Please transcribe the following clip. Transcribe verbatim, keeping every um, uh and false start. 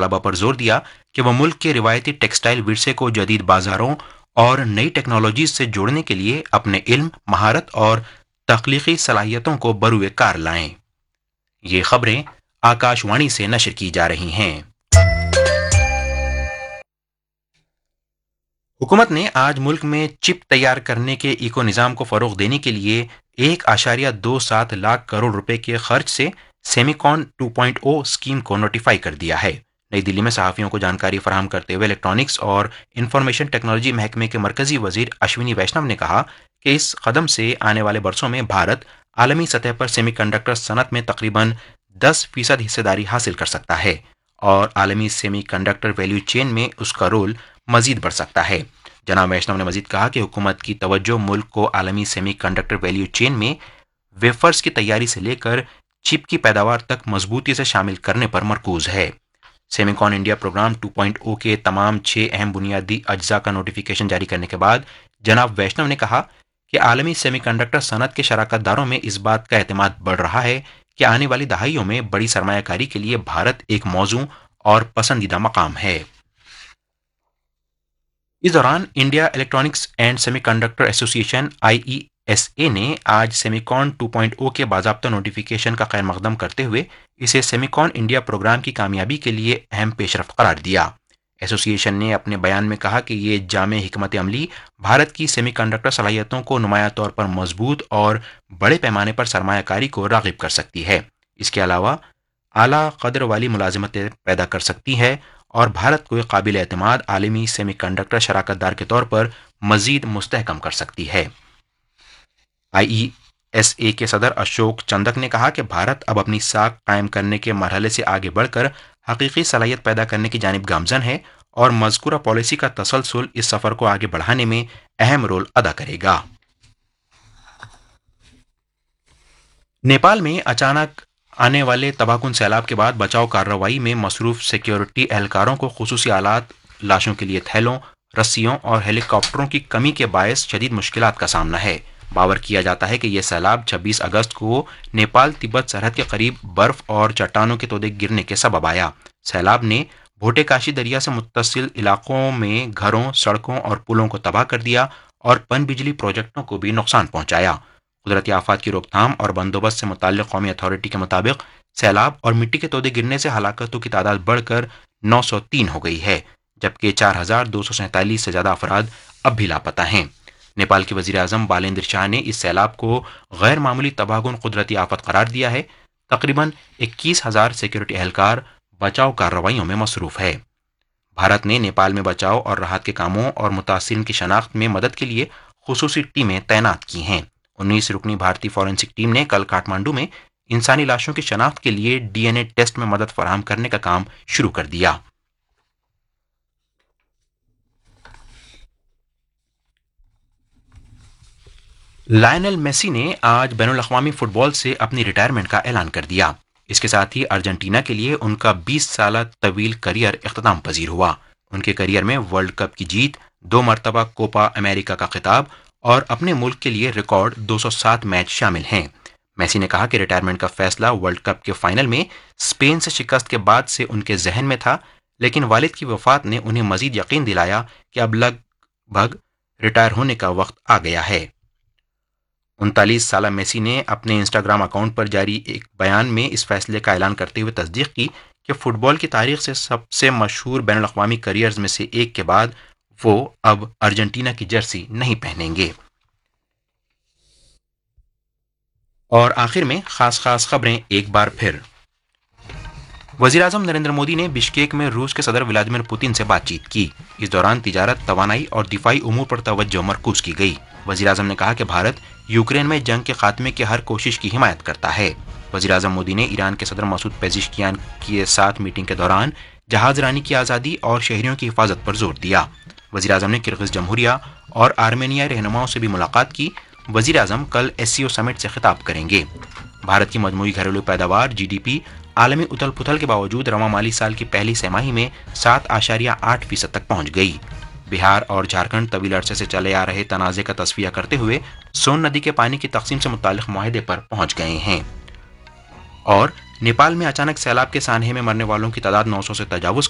طلبا پر زور دیا کہ وہ ملک کے روایتی ٹیکسٹائل ورثے کو جدید بازاروں اور نئی ٹیکنالوجیز سے جوڑنے کے لیے اپنے علم، مہارت اور تخلیقی صلاحیتوں کو بروئے کار لائیں۔ یہ خبریں آکاش وانی سے نشر کی جا رہی ہیں۔ حکومت نے آج ملک میں چپ تیار کرنے کے ایکو نظام کو فروغ دینے کے لیے ایک اشاریہ دو سات لاکھ کروڑ روپے کے خرچ سے سیمیکون ٹو پوائنٹ او اسکیم کو نوٹیفائی کر دیا ہے۔ نئی دلی میں صحافیوں کو جانکاری فراہم کرتے ہوئے الیکٹرانکس اور انفارمیشن ٹیکنالوجی محکمے کے مرکزی وزیر اشونی ویشنو نے کہا کہ اس قدم سے آنے والے برسوں میں بھارت عالمی سطح پر سیمی کنڈکٹر صنعت میں تقریباً دس فیصد حصہ داری حاصل کر سکتا ہے اور عالمی سیمی کنڈکٹر ویلیو چین میں اس کا رول مزید بڑھ سکتا ہے۔ جناب ویشنو نے مزید کہا کہ حکومت کی توجہ ملک کو عالمی سیمی کنڈکٹر ویلیو چین میں ویفرز کی تیاری سے لے کر چپ کی پیداوار تک مضبوطی سے شامل کرنے پر مرکوز ہے۔ سیمیکون India programme to point O کے تمام چھ اہم بنیادی اجزاء کا نوٹیفیکیشن جاری کرنے کے بعد جناب ویشنو نے کہا کہ عالمی سیمی کنڈکٹر صنعت کے شراکت داروں میں اس بات کا اعتماد بڑھ رہا ہے کہ آنے والی دہائیوں میں بڑی سرمایہ کاری کے لیے بھارت ایک موزوں اور پسندیدہ مقام ہے۔ اس دوران India electronics and semi conductor ایسوسی ایشن آئی ای ایس اے نے آج سیمیکون ٹو پوائنٹ او کے باضابطہ نوٹیفیکیشن کا خیر مقدم کرتے ہوئے اسے سیمیکون انڈیا پروگرام کی کامیابی کے لیے اہم پیش رفت قرار دیا۔ ایسوسی ایشن نے اپنے بیان میں کہا کہ یہ جامع حکمت عملی بھارت کی سیمی کنڈکٹر صلاحیتوں کو نمایاں طور پر مضبوط اور بڑے پیمانے پر سرمایہ کاری کو راغب کر سکتی ہے۔ اس کے علاوہ اعلیٰ قدر والی ملازمتیں پیدا کر سکتی ہے اور بھارت کو ایک قابل اعتماد عالمی سیمی کنڈکٹر شراکت دار کے طور پر مزید مستحکم کر سکتی ہے۔ آئی ای ایس اے کے صدر اشوک چندک نے کہا کہ بھارت اب اپنی ساکھ قائم کرنے کے مرحلے سے آگے بڑھ کر حقیقی صلاحیت پیدا کرنے کی جانب گامزن ہے اور مذکورہ پالیسی کا تسلسل اس سفر کو آگے بڑھانے میں اہم رول ادا کرے گا۔ نیپال میں اچانک آنے والے تباہ کن سیلاب کے بعد بچاؤ کارروائی میں مصروف سیکیورٹی اہلکاروں کو خصوصی آلات، لاشوں کے لیے تھیلوں، رسیوں اور ہیلی کاپٹروں کی کمی کے باعث شدید مشکلات کا سامنا ہے۔ باور کیا جاتا ہے کہ یہ سیلاب چھبیس اگست کو نیپال تبت سرحد کے قریب برف اور چٹانوں کے تودے گرنے کے سبب آیا۔ سیلاب نے بھوٹے کاشی دریا سے متصل علاقوں میں گھروں، سڑکوں اور پلوں کو تباہ کر دیا اور پن بجلی پروجیکٹوں کو بھی نقصان پہنچایا۔ قدرتی آفات کی روک تھام اور بندوبست سے متعلق قومی اتھارٹی کے مطابق سیلاب اور مٹی کے تودے گرنے سے ہلاکتوں کی تعداد بڑھ کر نو سو تین ہو گئی ہے، جبکہ چار ہزار دو سو سینتالیس سے زیادہ افراد اب بھی لاپتہ ہیں۔ نیپال کے وزیر اعظم بالیندر شاہ نے اس سیلاب کو غیر معمولی تباہ کن قدرتی آفت قرار دیا ہے۔ تقریباً اکیس ہزار سیکیورٹی اہلکار بچاؤ کارروائیوں میں مصروف ہے۔ بھارت نے نیپال میں بچاؤ اور راحت کے کاموں اور متاثرین کی شناخت میں مدد کے لیے خصوصی ٹیمیں تعینات کی ہیں۔ انیس رکنی بھارتی فورینسک ٹیم نے کل کاٹمانڈو میں انسانی لاشوں کی شناخت کے لیے ڈی این اے ٹیسٹ میں مدد فراہم کرنے کا کام شروع کر دیا۔ لائنل میسی نے آج بین الاقوامی فٹ بال سے اپنی ریٹائرمنٹ کا اعلان کر دیا۔ اس کے ساتھ ہی ارجنٹینا کے لیے ان کا بیس سالہ طویل کریئر اختتام پذیر ہوا۔ ان کے کریئر میں ورلڈ کپ کی جیت، دو مرتبہ کوپا امریکا کا خطاب اور اپنے ملک کے لیے ریکارڈ دو سو سات میچ شامل ہیں۔ میسی نے کہا کہ ریٹائرمنٹ کا فیصلہ ورلڈ کپ کے فائنل میں اسپین سے شکست کے بعد سے ان کے ذہن میں تھا، لیکن والد کی وفات نے انہیں مزید یقین دلایا کہ اب لگ بھگ ریٹائر ہونے کا وقت آ گیا ہے۔ انتالیس سالہ میسی نے اپنے انسٹاگرام اکاؤنٹ پر جاری ایک بیان میں اس فیصلے کا اعلان کرتے ہوئے تصدیق کی کہ فٹ بال کی تاریخ سے سب سے مشہور بین الاقوامی کریئرز میں سے ایک کے بعد وہ اب ارجنٹینا کی جرسی نہیں پہنیں گے۔ اور آخر میں خاص خاص خبریں ایک بار پھر۔ وزیر اعظم نریندر مودی نے بشکیک میں روس کے صدر ولادیمیر پوتن سے بات چیت کی۔ اس دوران تجارت، توانائی اور دفاعی امور پر توجہ مرکوز کی گئی۔ وزیر اعظم نے کہا کہ بھارت یوکرین میں جنگ کے خاتمے کی ہر کوشش کی حمایت کرتا ہے۔ وزیر اعظم مودی نے ایران کے صدر مسعود پیزشکیان کے ساتھ میٹنگ کے دوران جہاز رانی کی آزادی اور شہریوں کی حفاظت پر زور دیا۔ وزیر اعظم نے کرغز جمہوریہ اور آرمینیائی رہنماؤں سے بھی ملاقات کی۔ وزیر اعظم کل ایس سی او سمٹ سے خطاب کریں گے۔ بھارت کی مجموعی گھریلو پیداوار جی ڈی پی عالمی اتھل پتھل کے باوجود رواں مالی سال کی پہلی سہ ماہی میں سات اشاریہ آٹھ فیصد تک پہنچ گئی۔ بہار اور جھارکھنڈ طویل عرصے سے چلے آ رہے تنازع کا تصفیہ کرتے ہوئے سون ندی کے پانی کی تقسیم سے متعلق معاہدے پر پہنچ گئے ہیں۔ اور نیپال میں اچانک سیلاب کے سانحے میں مرنے والوں کی تعداد نو سو سے تجاوز